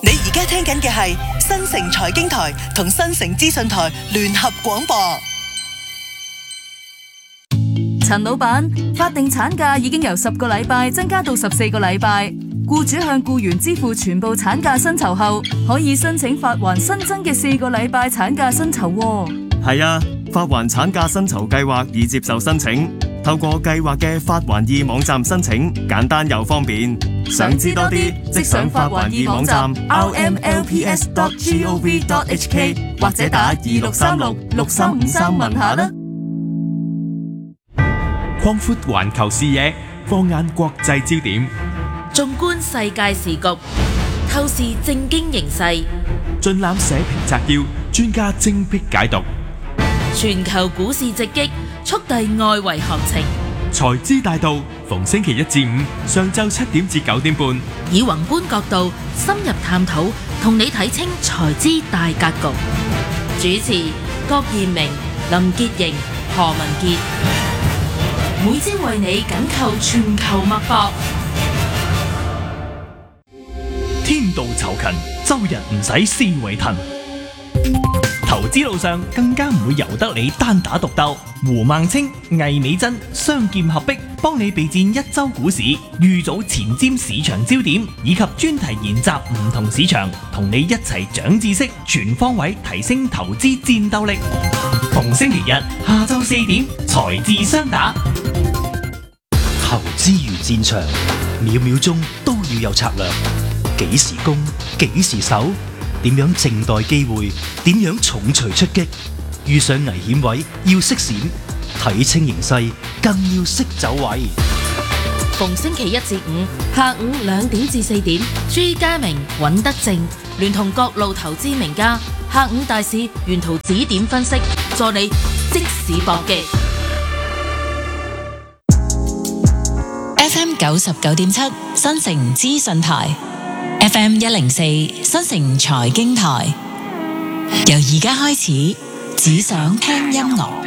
你而家聽緊嘅係新城財經台同新城資訊台聯合廣播。 陳老闆，法定產假已經由10個禮拜增加到14個禮拜，僱主向僱員支付全部產假薪酬後，可以申請發還新增嘅4個禮拜產假薪酬喎。 係啊，發還產假薪酬計劃已接受申請，透過計劃嘅發還易網站申請，簡單又方便。想知多啲，即上發還易網站 rmlps.gov.hk 或者打26366353問下啦。 擴闊環球視野，放眼國際焦點， 縱觀世界時局，透視政經形勢， 盡覽社評摘要，專家精闢解讀。 全球股市直擊，速遞外圍行情。 財資大道，逢星期一至五上晝7點至9點半， 以宏觀角度深入探討，同你睇清財資大格局。主持郭彥明、林潔瑩、何文傑，每朝為你緊扣全球脈搏。 天道酬勤，周日唔使思維騰。投資路上更加唔會由得你單打獨鬥。胡孟青、魏美珍雙劍合璧，幫你備戰一周股市，預早前瞻市場焦點，以及專題研習唔同市場，同你一齊長知識，全方位提升投資戰鬥力。逢星期日下晝4點，財智雙打。 投資如戰場，秒秒鐘都要有策略。幾時攻，幾時守，點樣靜待機會，點樣重錘出擊。遇上危險位要識閃，睇清形勢更要識走位。 逢星期一至五下午2點至4點，朱家明、尹德正聯同各路投資名家，下午大市沿途指點分析，助你即時搏擊。 FM 99.7新城資訊台，FM 104新城財經台。由而家開始，只想聽音樂。